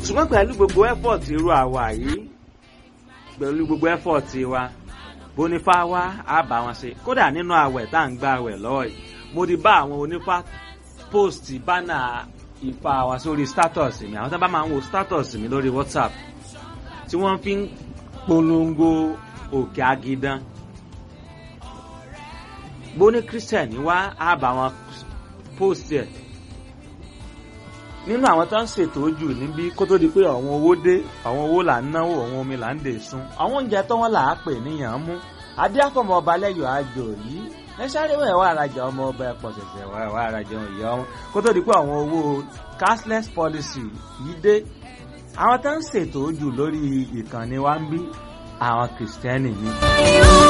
ṣùgbọ́n pẹ̀lú gbogbo effort irú àwa yìí pẹ̀lú gbogbo effort wa bónífá wá á bá wọn ṣe kódà nínú àwẹ̀ tá à ń gba àwẹ̀ lọ́wọ́ yìí mo ti bá àwọn onífá post bánà ìfà wa sórí status mi àwọn tó bá máa ń wo status mi lórí WhatsApp tí wọ́n fi ń polongo òkè agidan bóní Christian wá á bá wọn post ẹ̀ nínú àwọn tó ń ṣètò jù níbí kó tó di pé àwọn owó dé àwọn owó là ń náwó àwọn omi là ń dè sun àwọn oúnjẹ tó wọn là á pè níyàn mú adéàfọmọ ọba lẹyọ àjò yìí ẹ sáré wẹ̀ wá arajà ọmọ ọba ẹ̀pọ̀ ṣẹ̀ṣẹ̀ wẹ̀ wá arajà ìyá ọmọ kó tó di pé àwọn owó cashless policy yìí dé àwọn tó ń ṣètò jù lórí ìkànnì wa ń bí àwọn kìrìsìtẹ́nì ni.